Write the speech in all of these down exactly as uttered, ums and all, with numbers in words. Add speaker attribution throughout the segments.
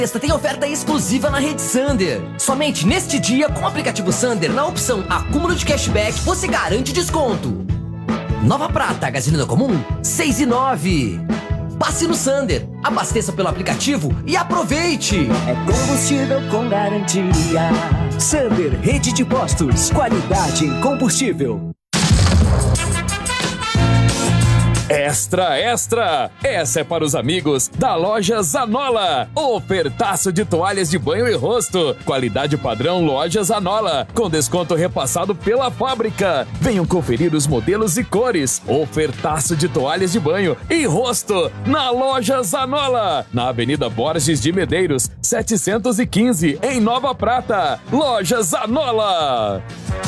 Speaker 1: Sexta tem oferta exclusiva na Rede Sander. Somente neste dia, com o aplicativo Sander, na opção acúmulo de cashback, você garante desconto. Nova Prata, gasolina comum, seis e nove. Passe no Sander, abasteça pelo aplicativo e aproveite.
Speaker 2: É combustível com garantia. Sander, rede de postos, qualidade em combustível.
Speaker 3: Extra, extra! Essa é para os amigos da loja Zanola. Ofertaço de toalhas de banho e rosto. Qualidade padrão Loja Zanola. Com desconto repassado pela fábrica. Venham conferir os modelos e cores. Ofertaço de toalhas de banho e rosto na loja Zanola. Na Avenida Borges de Medeiros, setecentos e quinze, em Nova Prata. Loja Zanola.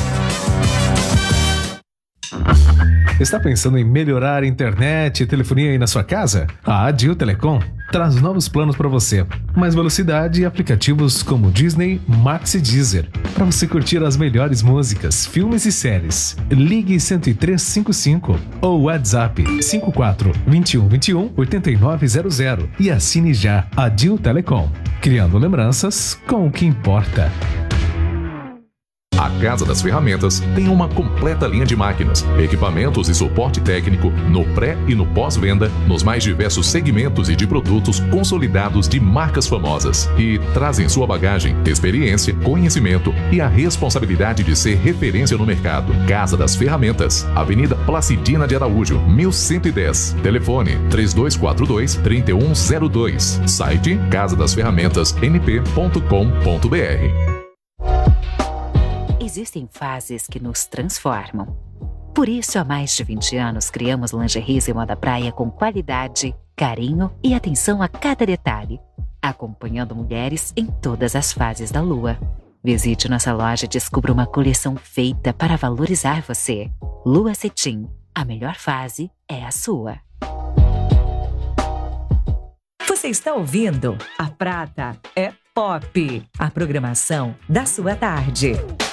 Speaker 4: Está pensando em melhorar a internet e telefonia aí na sua casa? A Adil Telecom traz novos planos para você. Mais velocidade e aplicativos como Disney, Max e Deezer. Para você curtir as melhores músicas, filmes e séries. Ligue cento e três cinquenta e cinco ou WhatsApp cinco quatro, vinte e um, vinte e um, oitenta e nove zero zero e assine já Adil Telecom. Criando lembranças com o que importa.
Speaker 5: A Casa das Ferramentas tem uma completa linha de máquinas, equipamentos e suporte técnico no pré e no pós-venda, nos mais diversos segmentos e de produtos consolidados de marcas famosas. E traz em sua bagagem experiência, conhecimento e a responsabilidade de ser referência no mercado. Casa das Ferramentas, Avenida Placidina de Araújo, mil cento e dez. Telefone três dois quatro dois, três um zero dois. Site casa das ferramentas n p ponto com ponto b r.
Speaker 6: Existem fases que nos transformam. Por isso, há mais de vinte anos, criamos lingeries e moda praia com qualidade, carinho e atenção a cada detalhe, acompanhando mulheres em todas as fases da lua. Visite nossa loja e descubra uma coleção feita para valorizar você. Lua Cetim, a melhor fase é a sua.
Speaker 7: Você está ouvindo A Prata é Pop, a programação da sua tarde.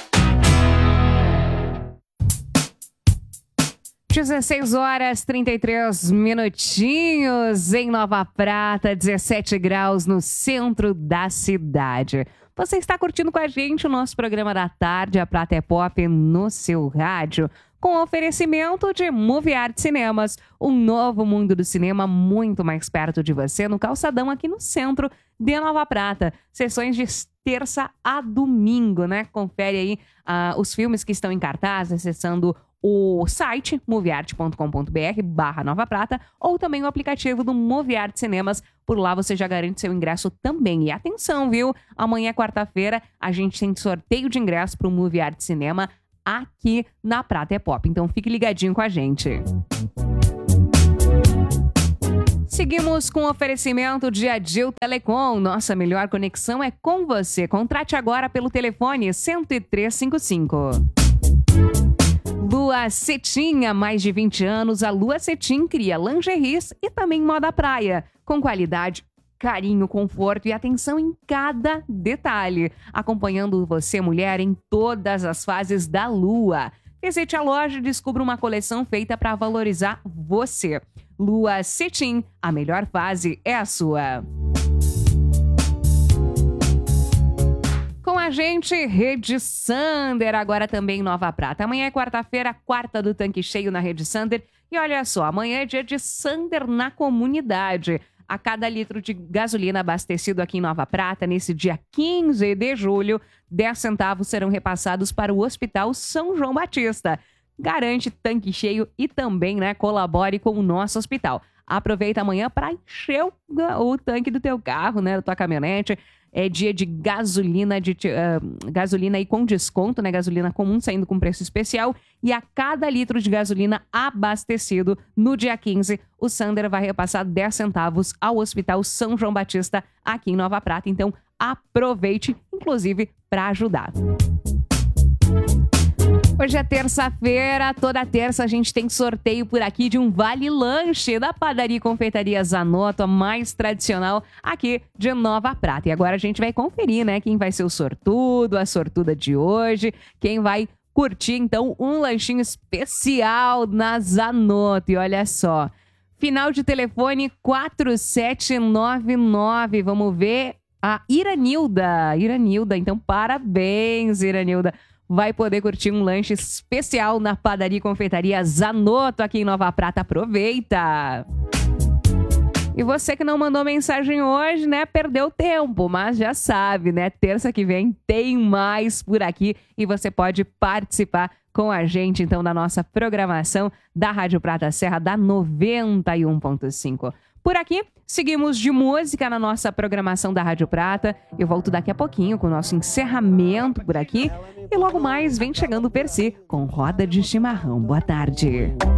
Speaker 8: dezesseis horas, trinta e três minutinhos em Nova Prata, dezessete graus no centro da cidade. Você está curtindo com a gente o nosso programa da tarde, A Prata é Pop, no seu rádio, com oferecimento de Movie Art Cinemas, um novo mundo do cinema muito mais perto de você, no calçadão aqui no centro de Nova Prata. Sessões de terça a domingo, né? Confere aí uh, os filmes que estão em cartaz, acessando o site movieart ponto com ponto b r barra Nova Prata ou também o aplicativo do Movie Art Cinemas. Por lá você já garante seu ingresso também. E atenção, viu? Amanhã, quarta-feira, a gente tem sorteio de ingresso para o Movie Art Cinema aqui na Prata é Pop. Então fique ligadinho com a gente. Seguimos com o oferecimento de Adil Telecom. Nossa melhor conexão é com você. Contrate agora pelo telefone cento e três cinquenta e cinco. Lua Cetim, há mais de vinte anos, a Lua Cetim cria lingeries e também moda praia, com qualidade, carinho, conforto e atenção em cada detalhe, acompanhando você, mulher, em todas as fases da lua. Visite a loja e descubra uma coleção feita para valorizar você. Lua Cetim, a melhor fase é a sua. Com a gente, Rede Sander, agora também em Nova Prata. Amanhã é quarta-feira, quarta do tanque cheio na Rede Sander. E olha só, amanhã é dia de Sander na comunidade. A cada litro de gasolina abastecido aqui em Nova Prata, nesse dia quinze de julho, dez centavos serão repassados para o Hospital São João Batista. Garante tanque cheio e também, né, colabore com o nosso hospital. Aproveita amanhã para encher o, o tanque do teu carro, né, da tua caminhonete. É dia de gasolina, de, uh, gasolina aí com desconto, né? Gasolina comum saindo com preço especial. E a cada litro de gasolina abastecido no dia quinze, o Sander vai repassar dez centavos ao Hospital São João Batista aqui em Nova Prata. Então aproveite, inclusive, para ajudar. Hoje é terça-feira, toda terça a gente tem sorteio por aqui de um vale-lanche da Padaria e Confeitaria Zanotto, a mais tradicional aqui de Nova Prata. E agora a gente vai conferir, né, quem vai ser o sortudo, a sortuda de hoje, quem vai curtir, então, um lanchinho especial na Zanotto. E olha só, final de telefone quatro sete nove nove, vamos ver a Iranilda. Iranilda, então parabéns, Iranilda. Vai poder curtir um lanche especial na Padaria e Confeitaria Zanotto aqui em Nova Prata. Aproveita! E você que não mandou mensagem hoje, né, perdeu tempo, mas já sabe, né, terça que vem tem mais por aqui e você pode participar com a gente, então, da nossa programação da Rádio Prata Serra da noventa e um ponto cinco. Por aqui, seguimos de música na nossa programação da Rádio Prata. Eu volto daqui a pouquinho com o nosso encerramento por aqui. E logo mais vem chegando o Percy com Roda de Chimarrão. Boa tarde.